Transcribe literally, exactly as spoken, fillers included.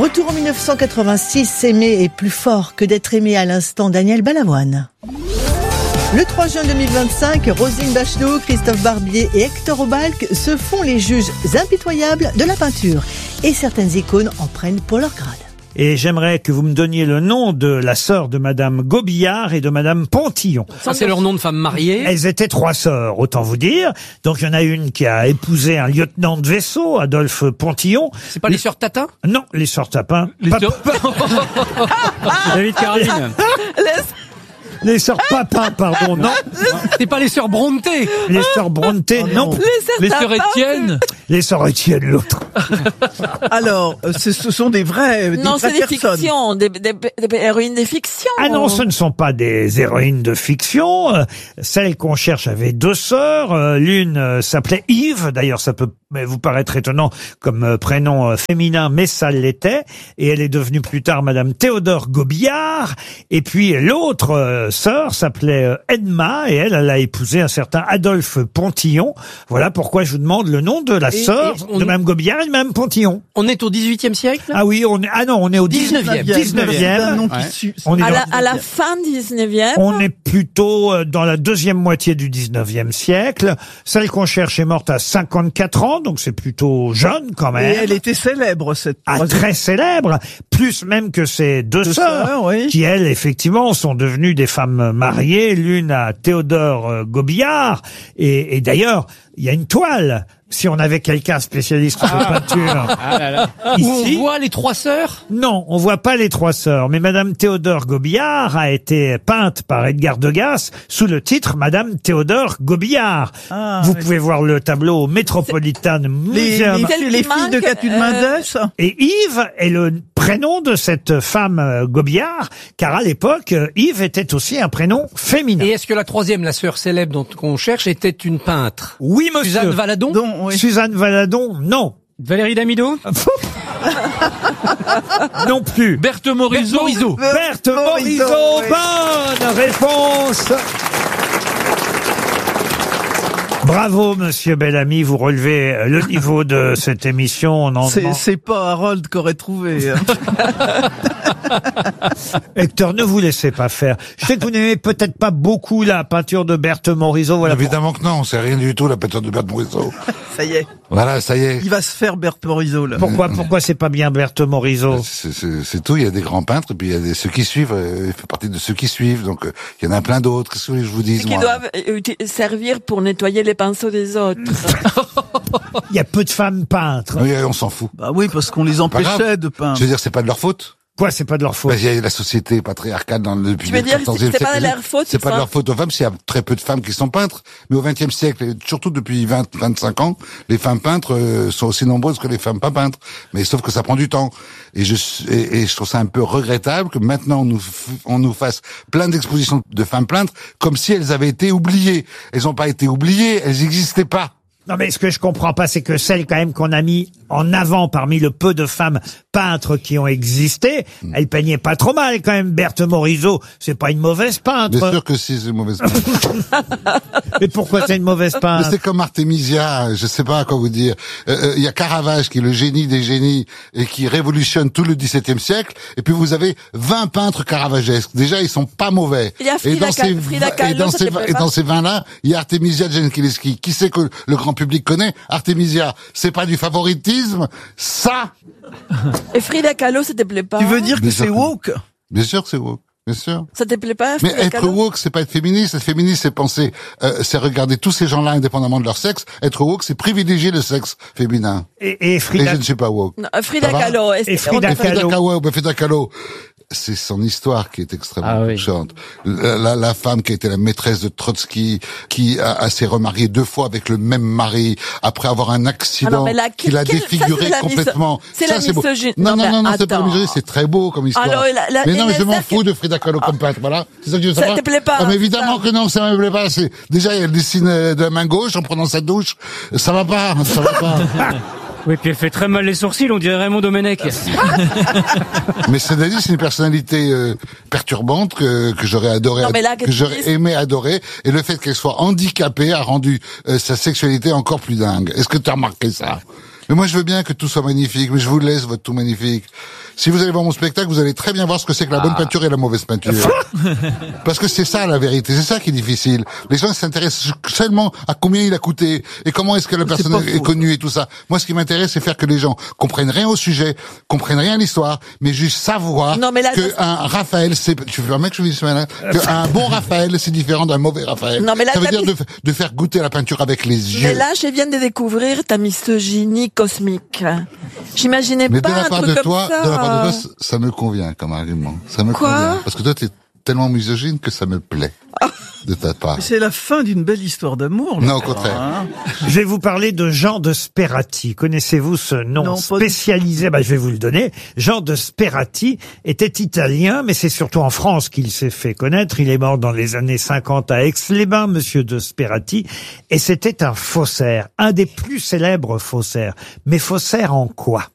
Retour en dix-neuf cent quatre-vingt-six, s'aimer est plus fort que d'être aimé à l'instant, Daniel Balavoine. Le trois juin deux mille vingt-cinq, Roselyne Bachelot, Christophe Barbier et Hector Aubalque se font les juges impitoyables de la peinture. Et certaines icônes en prennent pour leur grade. Et j'aimerais que vous me donniez le nom de la sœur de Madame Gobillard et de Madame Pontillon. Ça, c'est leur nom de femme mariée. Elles étaient trois sœurs, autant vous dire. Donc, il y en a une qui a épousé un lieutenant de vaisseau, Adolphe Pontillon. C'est pas les sœurs Tatin? Non, les sœurs Tapin. Les Pas- sœurs... David Caroline. Les sœurs Papin, pardon, non. C'est pas les sœurs Brontë. Les sœurs Brontë, non. Les sœurs Étienne. Les sœurs Étienne, l'autre. Alors, euh, ce, ce sont des vrais, des Non, vraies c'est des personnes. fictions, des, des, des héroïnes des fictions. Ah non, ce ne sont pas des héroïnes de fiction. Euh, Celle qu'on cherche avait deux sœurs. Euh, L'une euh, s'appelait Yves. D'ailleurs, ça peut vous paraître étonnant comme euh, prénom euh, féminin, mais ça l'était. Et elle est devenue plus tard Madame Théodore Gobillard. Et puis l'autre euh, sœur s'appelait euh, Edma. Et elle, elle a épousé un certain Adolphe Pontillon. Voilà pourquoi je vous demande le nom de la Et- sœur et on- de Madame Gobillard et de Madame Pontillon. On est au dix-huitième siècle? Ah oui, on est, ah non, on est au dix-neuvième. dix-neuvième. C'est un nom qui Ouais. su- On est À dans- la, à la fin dix-neuvième. On est plutôt euh, dans la deuxième moitié du dix-neuvième siècle. Celle qu'on cherche est morte à cinquante-quatre ans, donc c'est plutôt jeune quand Et même. elle était célèbre, cette Ah, troisième. très célèbre, plus même que ses deux, Deux sœurs, sœurs, oui. qui elles, effectivement, sont devenues des femmes mariées, l'une à Théodore euh, Gobillard, et, et d'ailleurs, il y a une toile, si on avait quelqu'un spécialiste de peinture. Ah là là. Où Ici, on voit les trois sœurs? non, on voit pas les trois sœurs, mais Madame Théodore Gobillard a été peinte par Edgar Degas sous le titre Madame Théodore Gobillard. Ah, Vous oui. pouvez voir le tableau au Metropolitan Les, Museum. les, Celle les qui filles de manque, Catulle euh, Mendès. Et Yves est le prénom de cette femme euh, Gobillard, car à l'époque, euh, Yves était aussi un prénom féminin. Et est-ce que la troisième, la sœur célèbre dont qu'on cherche, était une peintre? Oui, monsieur. Suzanne Valadon? dont, oui. Suzanne Valadon, non. Valérie Damido? Non plus. Berthe Morisot? Morisot. Berthe Morisot, Morisot, oui. bonne réponse. Bravo, monsieur Bellamy, vous relevez le niveau de cette émission. On en C'est, demande- c'est pas Harold qu'aurait trouvé. hein. Hector, ne vous laissez pas faire. Je sais que vous n'aimez peut-être pas beaucoup la peinture de Berthe Morisot. Voilà. Évidemment que non, c'est rien du tout la peinture de Berthe Morisot. Ça y est. Voilà, ça y est. Il va se faire Berthe Morisot, là. Pourquoi, pourquoi c'est pas bien Berthe Morisot? C'est, c'est- c'est tout, il y a des grands peintres, et puis il y a des, ceux qui suivent, euh, il fait partie de ceux qui suivent, donc euh, il y en a plein d'autres. Qu'est-ce que vous voulez que je vous dise, Qui moi doivent euh, uti- servir pour nettoyer les pinceaux des autres. Il y a peu de femmes peintres. Oui, on s'en fout. Bah oui, parce qu'on les Pas empêchait grave. de peindre. Je veux dire, c'est pas de leur faute. Quoi, c'est pas de leur faute? Bah, il y a la société patriarcale dans le, depuis Tu veux le dire, quatorzième c'est pas siècle. de leur faute, C'est pas de ça leur faute aux femmes, s'il y a très peu de femmes qui sont peintres. Mais au vingtième siècle, et surtout depuis vingt, vingt-cinq ans, les femmes peintres euh, sont aussi nombreuses que les femmes pas peintres. Mais sauf que ça prend du temps. Et je, et, et je trouve ça un peu regrettable que maintenant on nous, f- on nous fasse plein d'expositions de femmes peintres comme si elles avaient été oubliées. Elles n'ont pas été oubliées, elles n'existaient pas. Non, mais ce que je comprends pas, c'est que celle quand même qu'on a mis en avant parmi le peu de femmes peintres qui ont existé, elle peignait pas trop mal quand même. Berthe Morisot, c'est pas une mauvaise peintre. Bien sûr que si, c'est une mauvaise peintre. Mais pourquoi c'est une mauvaise Mais peintre? c'est comme Artemisia, je sais pas quoi vous dire. Il euh, euh, y a Caravage qui est le génie des génies et qui révolutionne tout le dix-septième siècle. Et puis vous avez vingt peintres caravagesques. Déjà, ils sont pas mauvais. Il y a Frida et dans Kahlo- ces, Frida et Kahlo, dans ça ces, te plaît et pas dans ces vingt-là, il y a Artemisia Gentileschi. Qui c'est que le grand public connaît? Artemisia. C'est pas du favoritisme, ça. Et Frida Kahlo, ça te plaît pas? Tu veux dire que Bien c'est sûr que- woke? Bien sûr que c'est woke. Bien sûr. Ça te plaît pas, Mais Frida être Kahlo? woke, c'est pas être féministe. Être féministe, c'est penser, euh, c'est regarder tous ces gens-là indépendamment de leur sexe. Être woke, c'est privilégier le sexe féminin. Et, et Et Frida, je ne suis pas woke. Non, Frida Ça va Kahlo. est-ce Et que- Frida on- Et Frida Kahlo. Kahlo, ben Frida Kahlo, c'est son histoire qui est extrêmement Ah oui. touchante. La, la, la femme qui a été la maîtresse de Trotsky, qui a, a s'est remariée deux fois avec le même mari, après avoir un Ah accident non, mais là, qui l'a quel- ça, défiguré c'est la complètement. miso- c'est Ça, la c'est beau. misogynie. Non, Non, non, mais non, non, c'est pas attends. misogynie, c'est très beau comme histoire. Alors, la- la- mais non, mais je les m'en Esther fous qui- de Frida Kahlo comme peintre, voilà. C'est ça que je veux Ça savoir. te plaît pas, Ah, mais hein, évidemment ça. que non, ça me plaît pas. C'est, déjà, elle dessine euh, de la main gauche en prenant sa douche. Ça va pas, ça va pas. Oui, puis elle fait très mal les sourcils, on dirait Raymond Domenech. Mais c'est-à-dire, c'est une personnalité euh, perturbante que, que j'aurais adoré, Non, mais là, que que tu j'aurais dises- aimé adorer, et le fait qu'elle soit handicapée a rendu euh, sa sexualité encore plus dingue. Est-ce que tu as remarqué ça? Mais moi, je veux bien que tout soit magnifique, mais je vous laisse votre tout magnifique. Si vous allez voir mon spectacle, vous allez très bien voir ce que c'est que la bonne peinture et la mauvaise peinture. Parce que c'est ça la vérité, c'est ça qui est difficile. Les gens s'intéressent seulement à combien il a coûté et comment est-ce que la personne est, est connue et tout ça. Moi, ce qui m'intéresse, c'est faire que les gens comprennent rien au sujet, comprennent rien à l'histoire, mais juste savoir Non, mais là, que ça- un Raphaël, c'est, tu veux un mec, je dis ce matin, qu'un bon Raphaël, c'est différent d'un mauvais Raphaël. Non, mais là, ça veut t'as dire mis- de, de faire goûter la peinture avec les yeux. Mais là, je viens de découvrir ta misogynie cosmique. J'imaginais Mais pas de la un part truc de comme toi, ça. de la part de toi, ça- ça me convient comme argument. Ça me Quoi convient. Parce que toi, t'es tellement misogyne que ça me plaît. De ta part. C'est la fin d'une belle histoire d'amour. là. Non, au contraire. Hein. Je vais vous parler de Jean de Sperati. Connaissez-vous ce nom Non, pas du- spécialisé? Bah, je vais vous le donner. Jean de Sperati était italien, mais c'est surtout en France qu'il s'est fait connaître. Il est mort dans les années cinquante à Aix-les-Bains, monsieur de Sperati. Et c'était un faussaire, un des plus célèbres faussaires. Mais faussaire en quoi?